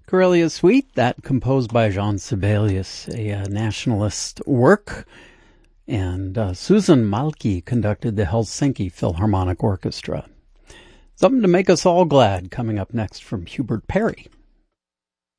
Karelia Suite, that composed by Jean Sibelius, a nationalist work. And Susan Malki conducted the Helsinki Philharmonic Orchestra. Something to make us all glad coming up next from Hubert Parry.